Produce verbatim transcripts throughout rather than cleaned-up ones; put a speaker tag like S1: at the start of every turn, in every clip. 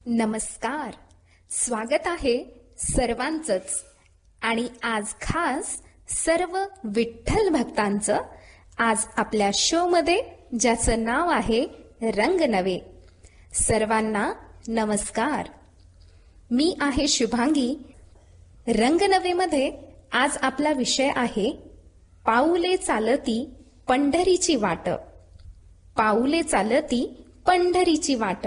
S1: नमस्कार. स्वागत आहे सर्वांचंच. आणि आज खास सर्व विठ्ठल भक्तांचं आज आपल्या शो मध्ये, ज्याचं नाव आहे रंग नवे. सर्वांना नमस्कार. मी आहे शुभांगी. रंग नवे मध्ये आज आपला विषय आहे पाऊले चालती पंढरीची वाट. पाऊले चालती पंढरीची वाट.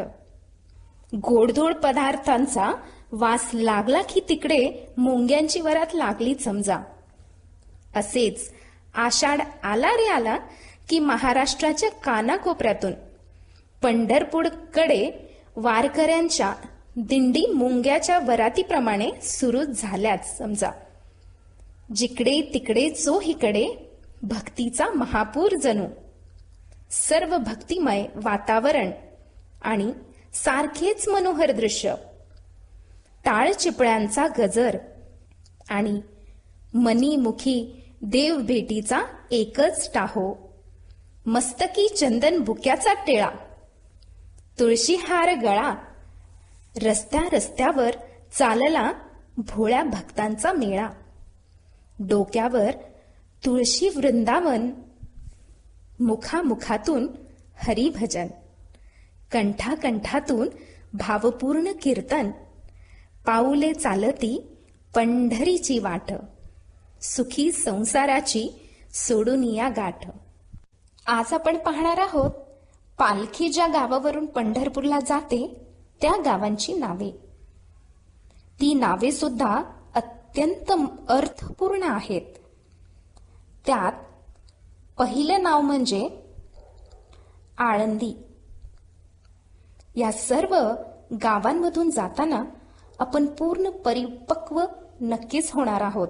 S1: गोडधोड पदार्थांचा वास लागला की तिकडे मुंग्यांची वरात लागली समजा. असेच आषाढ आला रे आला की महाराष्ट्राच्या कानाकोपऱ्यातून पंढरपूरकडे वारकऱ्यांच्या दिंडी मुंग्याच्या वरातीप्रमाणे सुरू झाल्याच समजा. जिकडे तिकडे चोहीकडे भक्तीचा महापूर जणू. सर्व भक्तिमय वातावरण आणि सारखेच मनोहर दृश्य. टाळ चिपळ्यांचा गजर आणि मनीमुखी देव भेटीचा एकच टाहो. मस्तकी चंदन बुक्याचा टिळा. तुळशी हार गळा. रस्त्या रस्त्यावर चालला भोळ्या भक्तांचा मेळा. डोक्यावर तुळशी वृंदावन. मुखामुखातून हरिभजन. कंठाकंठातून भावपूर्ण कीर्तन. पाऊले चालती पंढरीची वाट. सुखी संसाराची सोडून या गाठ. आज आपण पाहणार आहोत पालखी ज्या गावावरून पंढरपूरला जाते त्या गावांची नावे. ती नावे सुद्धा अत्यंत अर्थपूर्ण आहेत. त्यात पहिलं नाव म्हणजे आळंदी. या सर्व गावांमधून जाताना आपण पूर्ण परिपक्व नक्कीच होणार आहोत.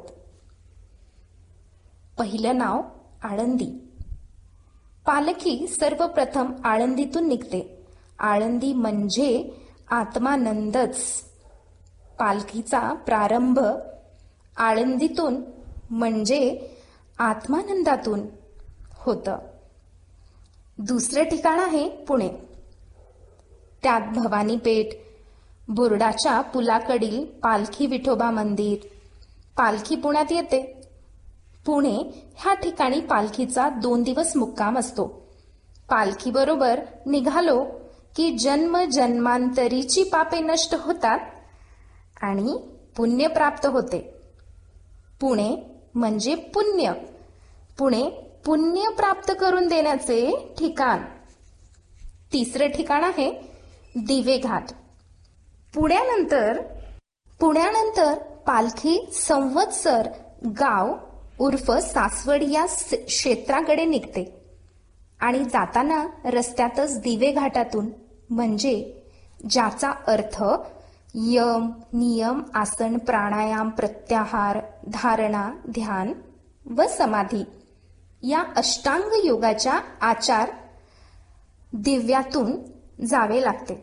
S1: पहिलं नाव आळंदी. पालखी सर्वप्रथम आळंदीतून निघते. आळंदी म्हणजे आत्मानंदच. पालखीचा प्रारंभ आळंदीतून म्हणजे आत्मानंदातून होतं. दुसरे ठिकाण आहे पुणे. त्यात भवानी पेठ, बोर्डाच्या पुलाकडील पालखी विठोबा मंदिर. पालखी पुण्यात येते. पुणे ह्या ठिकाणी पालखीचा दोन दिवस मुक्काम असतो. पालखी बरोबर निघालो की जन्म जन्मांतरीची पापे नष्ट होतात आणि पुण्य प्राप्त होते. पुणे म्हणजे पुण्य. पुणे पुण्य प्राप्त करून देण्याचे ठिकाण. तिसरे ठिकाण आहे दिवे घाट. पुण्यानंतर पुण्यानंतर पालखी संवत्सर गाव उर्फ सासवड या क्षेत्राकडे निघते आणि जाताना रस्त्यातच दिवे घाटातून म्हणजे ज्याचा अर्थ यम, नियम, आसन, प्राणायाम, प्रत्याहार, धारणा, ध्यान व समाधी या अष्टांग योगाच्या आचार दिव्यातून जावे लागते.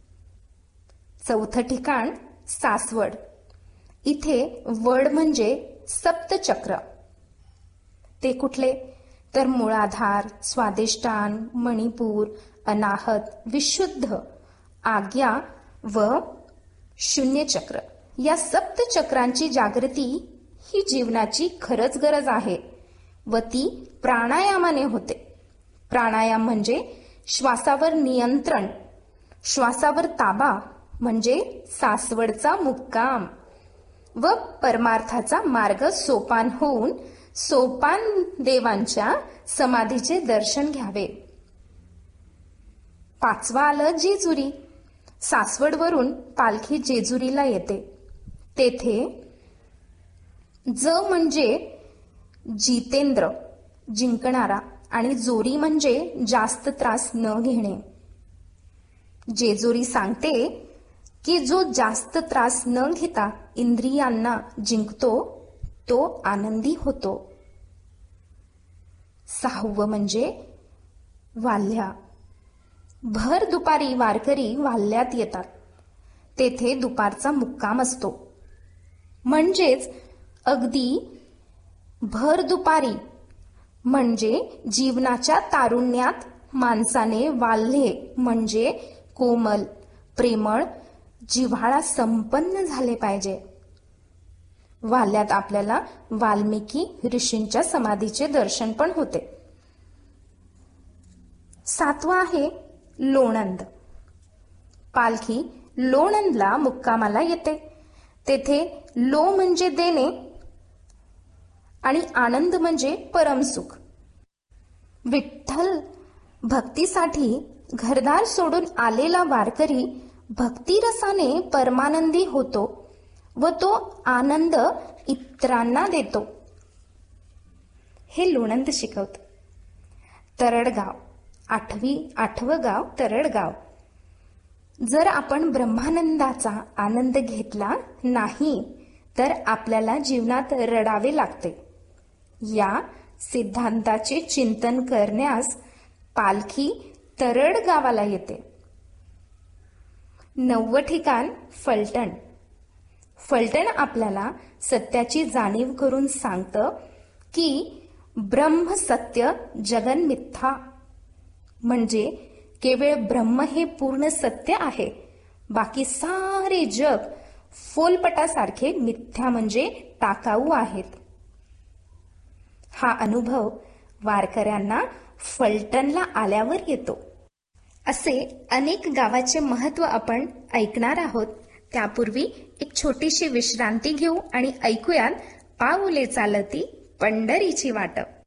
S1: चौथं ठिकाण सासवड. इथे वड म्हणजे सप्तचक्र. ते कुठले तर मूळाधार, स्वादिष्टान, मणिपूर, अनाहत, विशुद्ध, आज्ञा व शून्यचक्र. या सप्तचक्रांची जागृती ही जीवनाची खरंच गरज आहे व ती प्राणायामाने होते. प्राणायाम म्हणजे श्वासावर नियंत्रण, श्वासावर ताबा म्हणजे सासवडचा मुक्काम व परमार्थाचा मार्ग सोपान होऊन सोपान देवांच्या समाधीचे दर्शन घ्यावे. पाचवा आलं जेजुरी. सासवडवरून पालखी जेजुरीला येते. तेथे ज म्हणजे जितेंद्र, जिंकणारा, आणि जोरी म्हणजे जास्त त्रास न घेणे. जेजुरी सांगते की जो जास्त त्रास न घेता इंद्रियांना जिंकतो तो आनंदी होतो. सहावं म्हणजे वाल्ह्या. भर दुपारी वारकरी वाल्ह्यात येतात. तेथे दुपारचा मुक्काम असतो. म्हणजेच अगदी भर दुपारी म्हणजे जीवनाच्या तारुण्यात माणसाने वाल्हे म्हणजे कोमल, प्रेमळ जिव्हाळा संपन्न झाले पाहिजे. वाल्यात आपल्याला वाल्मिकी ऋषींच्या समाधीचे दर्शन पण होते. सातवा आहे लोणंद. पालखी लोणंदला मुक्कामाला येते. तेथे लो म्हणजे देणे आणि आनंद म्हणजे परमसुख. विठ्ठल भक्तीसाठी घरदार सोडून आलेला वारकरी भक्तिरसाने परमानंदी होतो व तो आनंद इतरांना देतो. हे लोणंद शिकवतं. तरडगाव, आठवी आठवं गाव तरडगाव. जर आपण ब्रह्मानंदाचा आनंद घेतला नाही तर आपल्याला जीवनात रडावे लागते. या सिद्धांताचे चिंतन करण्यास पालखी तरड गावाला येते. नववं ठिकाण फलटण. फलटण आपल्याला सत्याची जाणीव करून सांगतं की ब्रह्म सत्य जगन मिथ्या, म्हणजे केवळ ब्रह्म हे पूर्ण सत्य आहे, बाकी सारे जग फोलपटासारखे मिथ्या म्हणजे टाकाऊ आहेत. हा अनुभव वारकऱ्यांना फलटणला आल्यावर येतो. असे अनेक गावाचे महत्त्व आपण ऐकणार आहोत. त्यापूर्वी एक छोटीशी विश्रांती घेऊ आणि ऐकूयात पाऊले चालती पंढरीची वाट.